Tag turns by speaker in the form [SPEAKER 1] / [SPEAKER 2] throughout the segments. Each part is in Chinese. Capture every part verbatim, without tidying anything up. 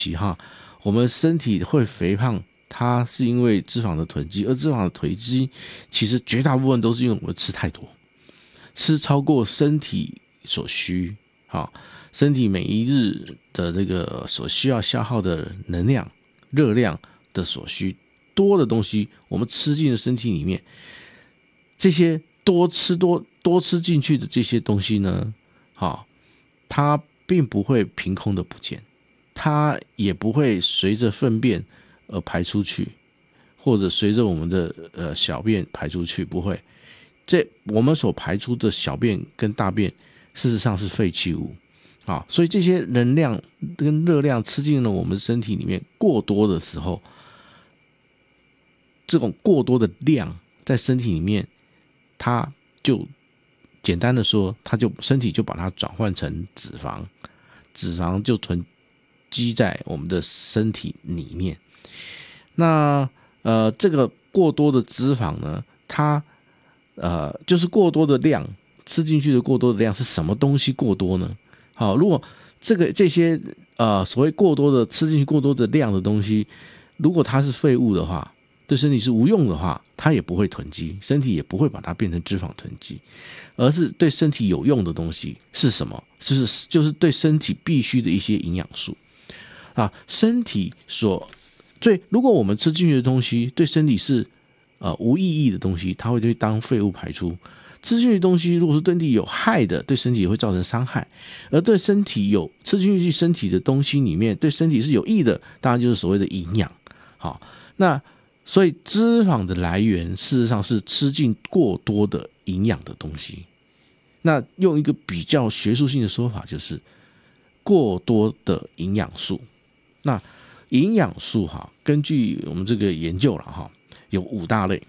[SPEAKER 1] 哈，我们身体会肥胖，它是因为脂肪的囤积，而脂肪的囤积其实绝大部分都是因为我们吃太多，吃超过身体所需，好，身体每一日的这个所需要消耗的能量、热量的所需多的东西，我们吃进了身体里面，这些多吃多多吃进去的这些东西呢，好，它并不会凭空的不见。它也不会随着粪便而排出去，或者随着我们的呃小便排出去，不会。这我们所排出的小便跟大便，事实上是废弃物啊，所以这些能量跟热量吃进了我们身体里面过多的时候，这种过多的量在身体里面，它就简单的说，它就身体就把它转换成脂肪，脂肪就囤积在我们的身体里面。那呃，这个过多的脂肪呢，它呃就是过多的量吃进去的过多的量是什么东西过多呢？好，如果这个这些呃所谓过多的吃进去过多的量的东西，如果它是废物的话，对身体是无用的话，它也不会囤积，身体也不会把它变成脂肪囤积，而是对身体有用的东西是什么？就是就是对身体必须的一些营养素。啊，身体所最，如果我们吃进去的东西对身体是呃无意义的东西，它会被当废物排出。吃进去的东西如果是对身体有害的，对身体也会造成伤害。而对身体有吃进去身体的东西里面，对身体是有益的，当然就是所谓的营养。好，那所以脂肪的来源事实上是吃进过多的营养的东西。那用一个比较学术性的说法，就是过多的营养素。那营养素哈，根据我们这个研究了哈，有五大类。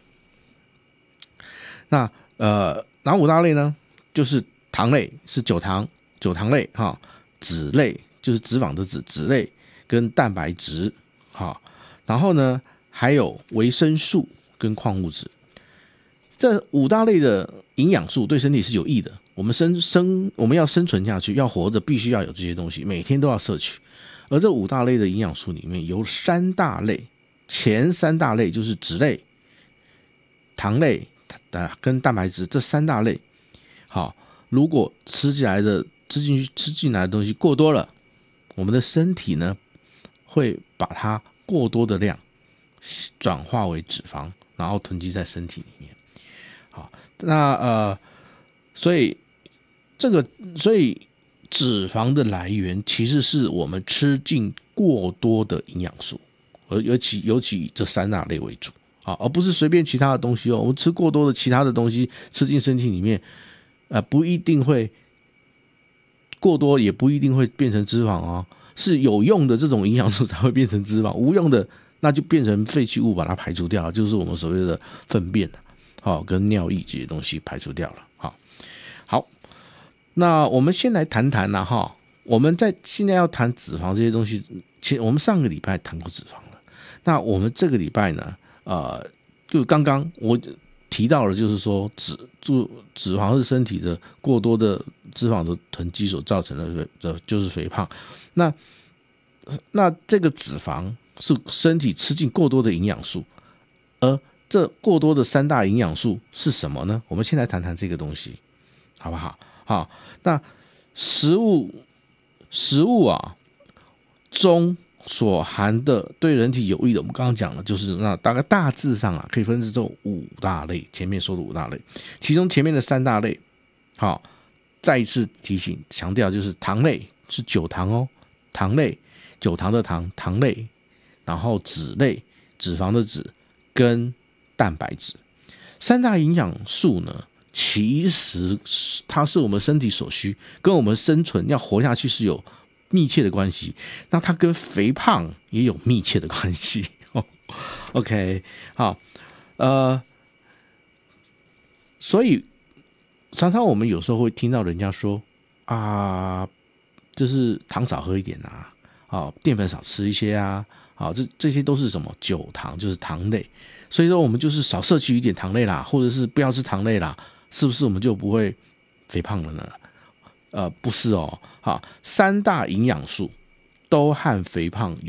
[SPEAKER 1] 那呃，哪五大类呢？就是糖类是酒糖，酒糖类哈；脂类就是脂肪的脂，脂类跟蛋白质哈。然后呢，还有维生素跟矿物质。这五大类的营养素对身体是有益的。我们生生我们要生存下去，要活着，必须要有这些东西，每天都要摄取。而这五大类的营养素里面有三大类，前三大类就是脂类、糖类跟蛋白质这三大类。好，如果吃进来的吃进去吃进来的东西过多了，我们的身体呢会把它过多的量转化为脂肪，然后囤积在身体里面。好，那呃，所以这个所以。脂肪的来源其实是我们吃进过多的营养素，而尤其尤其以这三大类为主啊，而不是随便其他的东西哦。我们吃过多的其他的东西吃进身体里面，呃，不一定会过多，也不一定会变成脂肪哦。是有用的这种营养素才会变成脂肪，无用的那就变成废弃物，把它排除掉，就是我们所谓的粪便好、哦、跟尿液这些东西排除掉了。好，好。那我们先来谈谈啦哈，我们在现在要谈脂肪这些东西，其实我们上个礼拜谈过脂肪了。那我们这个礼拜呢，呃，就刚刚我提到了，就是说脂脂脂肪是身体的过多的脂肪的囤积所造成的，就是肥胖。那那这个脂肪是身体吃进过多的营养素，而这过多的三大营养素是什么呢？我们先来谈谈这个东西，好不好？好，那食物食物啊中所含的对人体有益的，我们刚刚讲了，就是那大概大致上啊可以分成这五大类，前面说的五大类，其中前面的三大类，好，再一次提醒强调，就是糖类是酒糖哦，糖类酒糖的糖糖类，然后脂类脂肪的脂跟蛋白质，三大营养素呢。其实它是我们身体所需，跟我们生存要活下去是有密切的关系。那它跟肥胖也有密切的关系。OK， 好，呃，所以常常我们有时候会听到人家说啊，就是糖少喝一点啊，啊，淀粉少吃一些啊，啊，这这些都是什么酒糖，就是糖类。所以说我们就是少摄取一点糖类啦，或者是不要吃糖类啦。是不是我们就不会肥胖了呢？呃，不是哦，好，三大营养素都和肥胖有